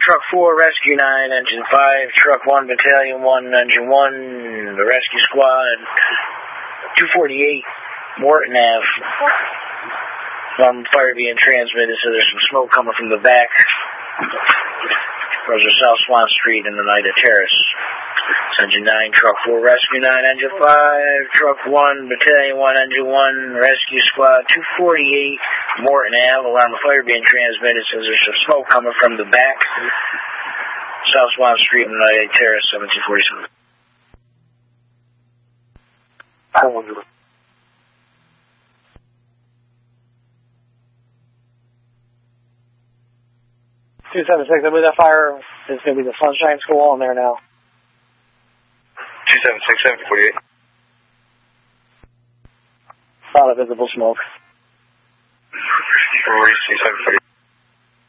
Truck 4, Rescue 9, Engine 5, Truck 1, Battalion 1, Engine 1, the Rescue Squad, 248, Morton Ave. Fire being transmitted, so there's some smoke coming from the back. Those are South Swan Street and Oneida Terrace. It's Engine 9, Truck 4, Rescue 9, Engine 5, Truck 1, Battalion 1, Engine 1, Rescue Squad, 248, Morton Ave. Alarm of fire being transmitted, so there's some smoke coming from the back. South Swan Street and Oneida Terrace, 1747. 276, I believe that fire is going to be the Sunshine School, and they're now. 276, 748. A lot of visible smoke. 748.